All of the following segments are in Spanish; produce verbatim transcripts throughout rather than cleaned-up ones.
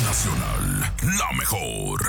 Nacional, la mejor.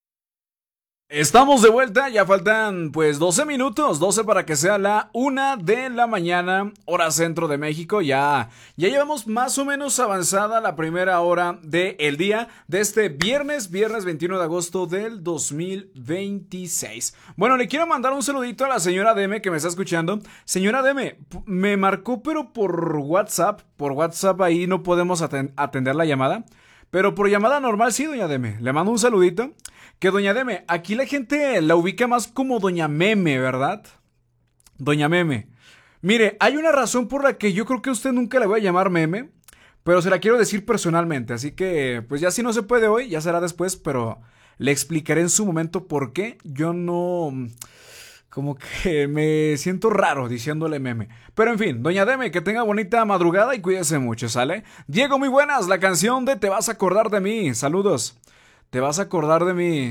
Estamos de vuelta, ya faltan pues doce minutos, doce para que sea la una de la mañana, hora centro de México. Ya, ya llevamos más o menos avanzada la primera hora del día de este viernes, viernes veintiuno de agosto del dos mil veintiséis. Bueno, le quiero mandar un saludito a la señora Deme que me está escuchando. Señora Deme, me marcó pero por WhatsApp, por WhatsApp ahí no podemos aten- atender la llamada. Pero por llamada normal sí, doña Deme. Le mando un saludito. Que doña Deme, aquí la gente la ubica más como doña Meme, ¿verdad? Doña Meme. Mire, hay una razón por la que yo creo que a usted nunca le voy a llamar Meme, pero se la quiero decir personalmente. Así que, pues ya si no se puede hoy, ya será después, pero le explicaré en su momento por qué yo no... Como que me siento raro diciéndole Meme. Pero en fin, doña Deme, que tenga bonita madrugada y cuídese mucho, ¿sale? Diego, muy buenas, la canción de Te vas a acordar de mí. Saludos. Te vas a acordar de mí.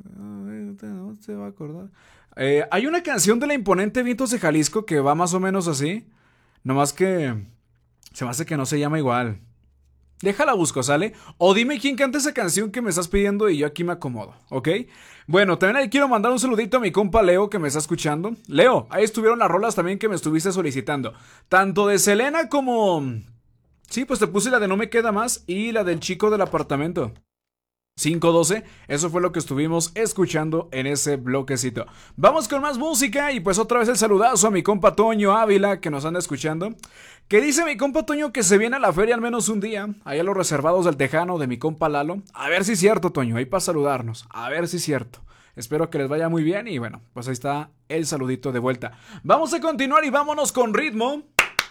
No se va a acordar. Eh, hay una canción de la imponente Vientos de Jalisco que va más o menos así. Nomás que se me hace que no se llama igual. Déjala busco, ¿sale? O dime quién canta esa canción que me estás pidiendo y yo aquí me acomodo, ¿ok? Bueno, también le quiero mandar un saludito a mi compa Leo que me está escuchando. Leo, ahí estuvieron las rolas también que me estuviste solicitando. Tanto de Selena como... Sí, pues te puse la de No me queda más y la del chico del apartamento. cinco doce, eso fue lo que estuvimos escuchando en ese bloquecito. Vamos con más música y pues otra vez el saludazo a mi compa Toño Ávila que nos anda escuchando. Que dice mi compa Toño que se viene a la feria al menos un día, allá a los reservados del Tejano de mi compa Lalo. A ver si es cierto, Toño, ahí para saludarnos, a ver si es cierto. Espero que les vaya muy bien y bueno, pues ahí está el saludito de vuelta. Vamos a continuar y vámonos con ritmo.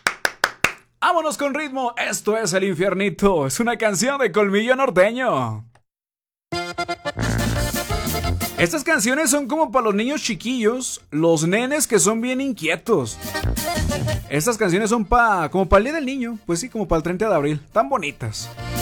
Vámonos con ritmo, esto es El Infiernito, es una canción de Colmillo Norteño. Estas canciones son como para los niños chiquillos, los nenes que son bien inquietos. Estas canciones son pa, como para el día del niño, pues sí, como para el treinta de abril, tan bonitas.